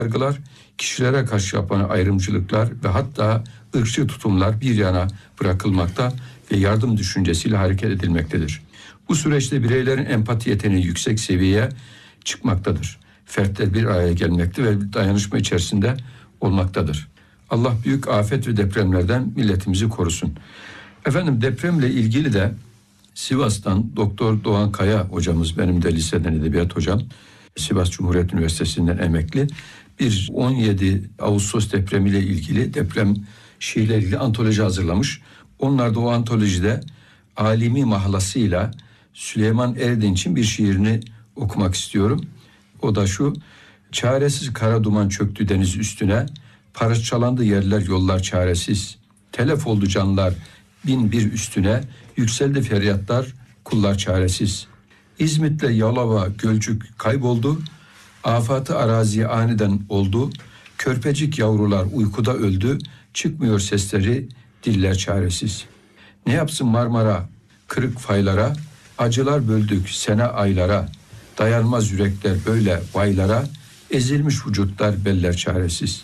yargılar, kişilere karşı yapılan ayrımcılıklar ve hatta ırkçı tutumlar bir yana bırakılmakta ve yardım düşüncesiyle hareket edilmektedir. Bu süreçte bireylerin empati yeteneği yüksek seviyeye çıkmaktadır. Fertler bir araya gelmekte ve dayanışma içerisinde olmaktadır. Allah büyük afet ve depremlerden milletimizi korusun. Efendim, depremle ilgili de Sivas'tan Doktor Doğan Kaya hocamız, benim de liseden edebiyat hocam, Sivas Cumhuriyet Üniversitesi'nden emekli, bir 17 Ağustos depremiyle ilgili deprem şiirle ilgili antoloji hazırlamış. Onlar da o antolojide Alimi mahlasıyla Süleyman Erdinç'in bir şiirini okumak istiyorum. O da şu: çaresiz kara duman çöktü deniz üstüne, parçalandı yerler yollar çaresiz. Telef oldu canlar bin bir üstüne, yükseldi feryatlar kullar çaresiz. İzmit'le Yalova Gölcük kayboldu, afatı araziye aniden oldu. Körpecik yavrular uykuda öldü, çıkmıyor sesleri diller çaresiz. Ne yapsın Marmara kırık faylara, acılar böldük sene aylara. Dayanmaz yürekler böyle vaylara, ezilmiş vücutlar beller çaresiz.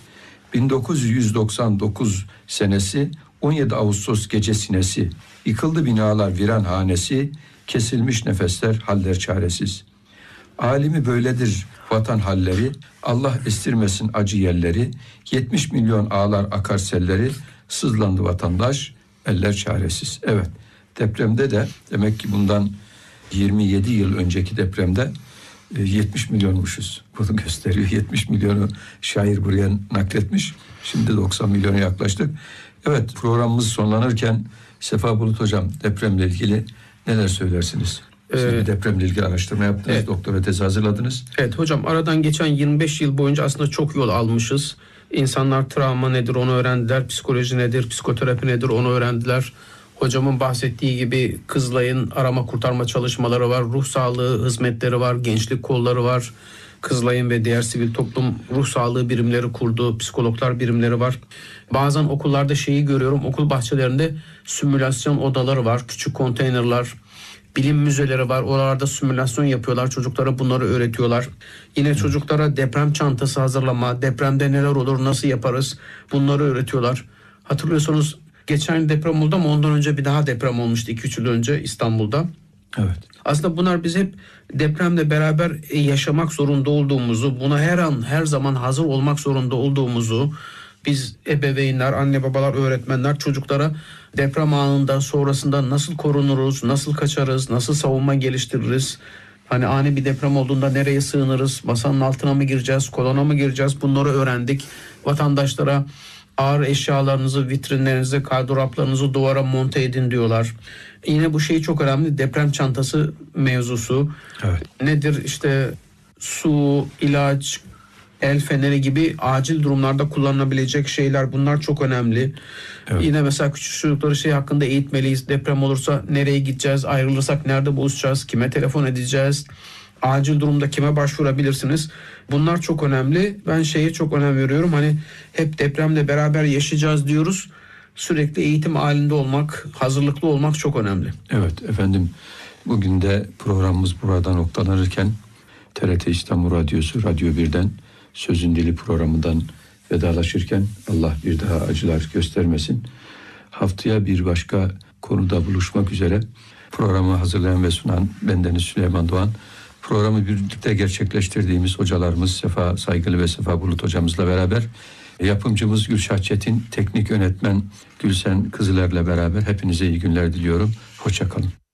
1999 senesi 17 Ağustos gece sinesi, yıkıldı binalar viran hanesi, kesilmiş nefesler haller çaresiz. Alimi böyledir vatan halleri, Allah estirmesin acı yerleri, 70 milyon ağlar akar selleri, sızlandı vatandaş eller çaresiz. Evet, depremde de demek ki bundan 27 yıl önceki depremde 70 milyonmuşuz. Bunu gösteriyor. 70 milyonu şair buraya nakletmiş. Şimdi 90 milyona yaklaştık. Evet, programımız sonlanırken Sefa Bulut hocam, depremle ilgili neler söylersiniz? Siz depremle ilgili araştırma yaptınız, evet. Doktora tezi hazırladınız. Evet hocam, aradan geçen 25 yıl boyunca aslında çok yol almışız. İnsanlar travma nedir onu öğrendiler, psikoloji nedir, psikoterapi nedir onu öğrendiler. Hocamın bahsettiği gibi Kızılay'ın arama kurtarma çalışmaları var, ruh sağlığı hizmetleri var, gençlik kolları var. Kızılay'ın ve diğer sivil toplum ruh sağlığı birimleri kurdu, psikologlar birimleri var. Bazen okullarda şeyi görüyorum, okul bahçelerinde simülasyon odaları var, küçük konteynerler, bilim müzeleri var. Oralarda simülasyon yapıyorlar, çocuklara bunları öğretiyorlar. Yine çocuklara deprem çantası hazırlama, depremde neler olur, nasıl yaparız, bunları öğretiyorlar. Hatırlıyorsanız geçen deprem oldu ama ondan önce bir daha deprem olmuştu 2-3 yıl önce İstanbul'da. Evet. Aslında bunlar biz hep depremle beraber yaşamak zorunda olduğumuzu, buna her an her zaman hazır olmak zorunda olduğumuzu biz ebeveynler, anne babalar, öğretmenler çocuklara deprem anında, sonrasında nasıl korunuruz, nasıl kaçarız, nasıl savunma geliştiririz, hani ani bir deprem olduğunda nereye sığınırız, masanın altına mı gireceğiz, kolona mı gireceğiz, bunları öğrendik. Vatandaşlara ağır eşyalarınızı, vitrinlerinizi, gardıraplarınızı duvara monte edin diyorlar. Yine bu şey çok önemli, deprem çantası mevzusu. Evet. Nedir işte, su, ilaç, el feneri gibi acil durumlarda kullanılabilecek şeyler, bunlar çok önemli. Evet. Yine mesela küçük çocukları şey hakkında eğitmeliyiz. Deprem olursa nereye gideceğiz, ayrılırsak nerede buluşacağız, kime telefon edeceğiz, acil durumda kime başvurabilirsiniz. Bunlar çok önemli. Ben şeye çok önem veriyorum. Hani hep depremle beraber yaşayacağız diyoruz. Sürekli eğitim halinde olmak, hazırlıklı olmak çok önemli. Evet efendim, bugün de programımız burada noktalanırken TRT İstanbul Radyosu, Radyo 1'den Sözün Dili programından vedalaşırken Allah bir daha acılar göstermesin. Haftaya bir başka konuda buluşmak üzere. Programı hazırlayan ve sunan bendeniz Süleyman Doğan. Programı birlikte gerçekleştirdiğimiz hocalarımız Sefa Saygılı ve Sefa Bulut hocamızla beraber, yapımcımız Gülşah Çetin, teknik yönetmen Gülsen Kızıler'le beraber hepinize iyi günler diliyorum. Hoşça kalın.